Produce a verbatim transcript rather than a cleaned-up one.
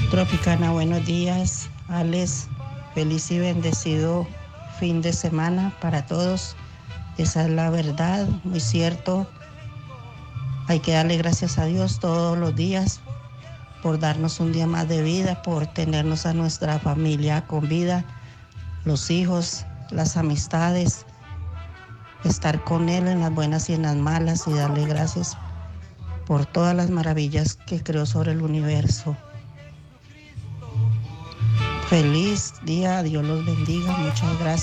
Tropicana, buenos días. Alex, feliz y bendecido fin de semana para todos. Esa es la verdad, muy cierto. Hay que darle gracias a Dios todos los días por darnos un día más de vida, por tenernos a nuestra familia con vida, los hijos, las amistades, estar con Él en las buenas y en las malas y darle gracias por todas las maravillas que creó sobre el universo. Feliz día, Dios los bendiga, muchas gracias.